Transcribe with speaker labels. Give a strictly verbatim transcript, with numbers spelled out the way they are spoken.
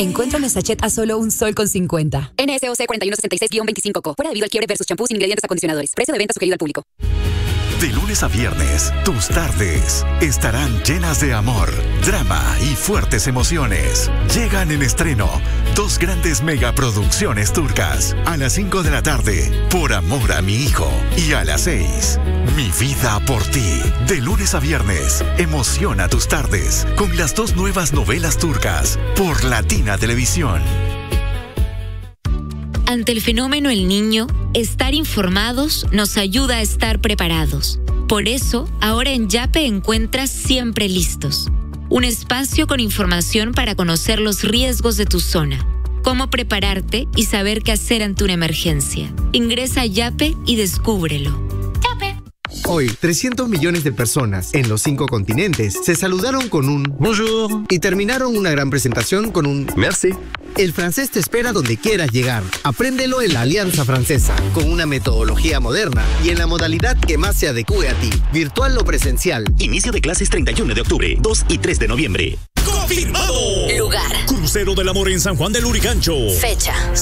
Speaker 1: Encuentra una sachet a solo un sol con cincuenta.
Speaker 2: N S O C cuatro uno seis seis guión veinticinco co. Fuera debido al quiebre versus champús sin ingredientes acondicionadores. Precio de venta sugerido al público.
Speaker 3: De lunes a viernes, tus tardes estarán llenas de amor, drama y fuertes emociones. Llegan en estreno dos grandes megaproducciones turcas. A las cinco de la tarde, Por amor a mi hijo. Y a las seis, Mi vida por ti. De lunes a viernes, emociona tus tardes con las dos nuevas novelas turcas por Latina Televisión.
Speaker 4: Ante el fenómeno El Niño, estar informados nos ayuda a estar preparados. Por eso, ahora en Yape encuentras Siempre Listos, un espacio con información para conocer los riesgos de tu zona, cómo prepararte y saber qué hacer ante una emergencia. Ingresa a Yape y descúbrelo.
Speaker 5: Hoy, trescientos millones de personas en los cinco continentes se saludaron con un bonjour y terminaron una gran presentación con un merci. El francés te espera donde quieras llegar. Apréndelo en la Alianza Francesa, con una metodología moderna y en la modalidad que más se adecue a ti, virtual o presencial.
Speaker 6: Inicio de clases treinta y uno de octubre, dos y tres de noviembre.
Speaker 7: ¡Confirmado!
Speaker 2: Lugar:
Speaker 7: Crucero del Amor en San Juan del Lurigancho.
Speaker 2: Fecha: